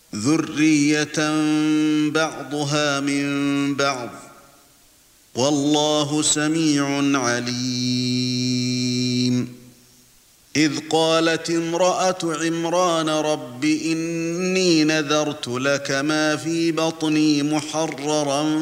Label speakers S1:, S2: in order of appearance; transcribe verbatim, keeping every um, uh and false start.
S1: ذُرِّيَّةً بَعْضُهَا مِن بَعْضٍ وَاللَّهُ سَمِيعٌ عَلِيمٌ إِذْ قَالَتِ امْرَأَتُ عِمْرَانَ رَبِّ إِنِّي نَذَرْتُ لَكَ مَا فِي بَطْنِي مُحَرَّرًا